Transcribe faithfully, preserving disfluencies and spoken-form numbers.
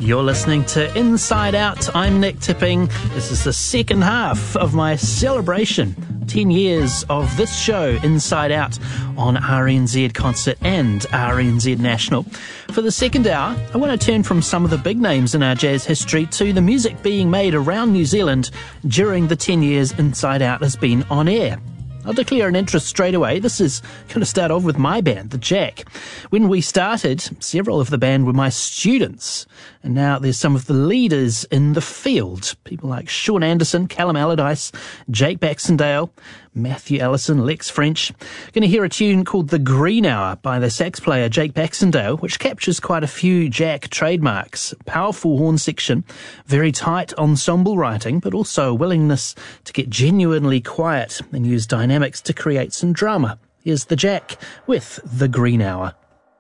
You're listening to Inside Out. I'm Nick Tipping. This is the second half of my celebration. ten years of this show, Inside Out, on R N Z Concert and R N Z National. For the second hour, I want to turn from some of the big names in our jazz history to the music being made around New Zealand during the ten years Inside Out has been on air. I'll declare an interest straight away. This is going to start off with my band, The Jack. When we started, several of the band were my students, and now there's some of the leaders in the field. People like Sean Anderson, Callum Allardyce, Jake Baxendale, Matthew Allison, Lex French. Going to hear a tune called The Green Hour by the sax player Jake Baxendale, which captures quite a few Jack trademarks. Powerful horn section, very tight ensemble writing, but also a willingness to get genuinely quiet and use dynamics to create some drama. Here's The Jack with The Green Hour.